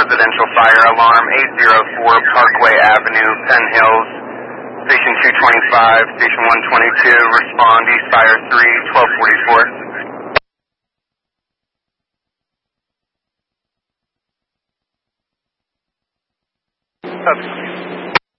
residential fire alarm, 804 Parkway Avenue, Penn Hills. Station 225, Station 122, respond, East Fire 3, 1244.